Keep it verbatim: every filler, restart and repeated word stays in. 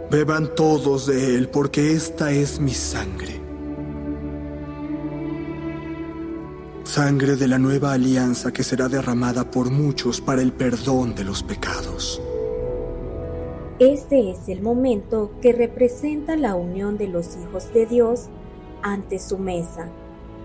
Beban todos de él, porque esta es mi sangre. Sangre de la nueva alianza que será derramada por muchos para el perdón de los pecados. Este es el momento que representa la unión de los hijos de Dios ante su mesa.